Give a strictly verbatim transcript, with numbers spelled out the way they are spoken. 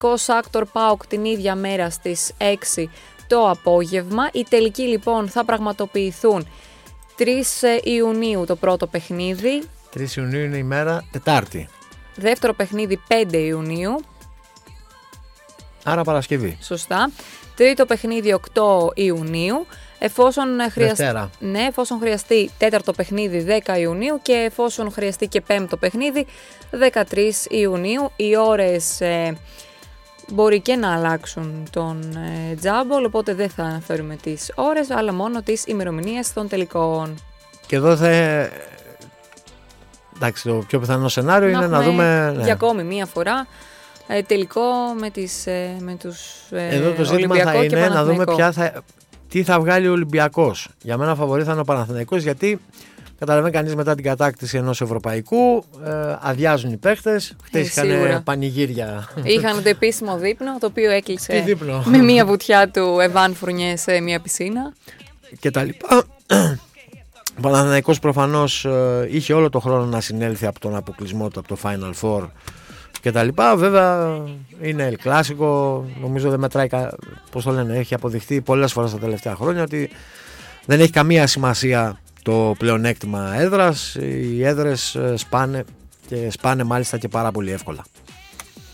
Κοσάκτορ ΠΑΟΚ την ίδια μέρα στις έξι το απόγευμα. Οι τελικοί λοιπόν θα πραγματοποιηθούν τρεις Ιουνίου το πρώτο παιχνίδι. τρεις Ιουνίου είναι η μέρα Τετάρτη. Δεύτερο παιχνίδι πέντε Ιουνίου. Άρα Παρασκευή. Σωστά. Τρίτο παιχνίδι οκτώ Ιουνίου. Εφόσον χρειαστεί, ναι, εφόσον χρειαστεί τέταρτο παιχνίδι δέκα Ιουνίου και εφόσον χρειαστεί και πέμπτο παιχνίδι δεκατρείς Ιουνίου. Οι ώρες ε, μπορεί και να αλλάξουν τον ε, τζάμπολ, οπότε δεν θα αναφέρουμε τις ώρες, αλλά μόνο τις ημερομηνίες των τελικών. Και εδώ θα... Εντάξει, το πιο πιθανό σενάριο να είναι να δούμε... Ναι. Για ακόμη μία φορά ε, τελικό με, τις, ε, με τους ε, εδώ το ζήτημα Ολυμπιακό θα και είναι να δούμε ποια θα... τι θα βγάλει ο Ολυμπιακός. Για μένα φαβορί θα είναι ο Παναθηναϊκός, γιατί καταλαβαίνει κανείς μετά την κατάκτηση ενός ευρωπαϊκού, ε, αδειάζουν οι παίχτες. Χτες είχαν πανηγύρια. Είχαν το επίσημο δείπνο, το οποίο έκλεισε με μία βουτιά του Εβάν Φουρνιέ σε μία πισίνα. Και τα λοιπά. Ο Παναθηναϊκός προφανώς ε, είχε όλο το χρόνο να συνέλθει από τον αποκλεισμό του, από το Final Four και τα λοιπά. Βέβαια είναι El Clasico, νομίζω δεν μετράει, πώς το λένε, έχει αποδειχθεί πολλές φορές τα τελευταία χρόνια ότι δεν έχει καμία σημασία το πλεονέκτημα έδρας. Οι έδρες σπάνε και σπάνε μάλιστα και πάρα πολύ εύκολα.